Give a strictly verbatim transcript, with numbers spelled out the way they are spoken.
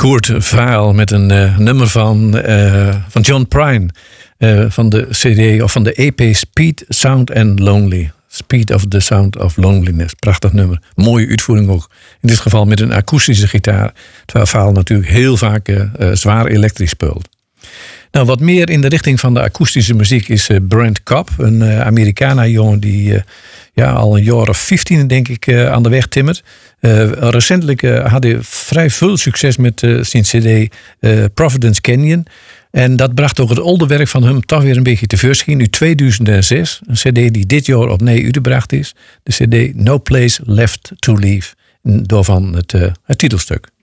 Kurt Weill met een uh, nummer van, uh, van John Prine. Uh, van de C D of van de E P Speed, Sound and Lonely. Speed of the Sound of Loneliness. Prachtig nummer. Mooie uitvoering ook. In dit geval met een akoestische gitaar. Terwijl Weill natuurlijk heel vaak uh, uh, zwaar elektrisch speelt. Nou, wat meer in de richting van de akoestische muziek is uh, Brent Cobb. Een uh, Americana-jongen die uh, ja, al een jaar of vijftien denk ik uh, aan de weg timmert. Uh, recentelijk uh, had hij vrij veel succes met uh, zijn C D uh, Providence Canyon. En dat bracht ook het oude werk van hem toch weer een beetje tevoorschijn. Nu tweeduizend zes, een C D die dit jaar opnieuw uitgebracht is. De C D No Place Left to Leave. Door van het, uh, het titelstuk.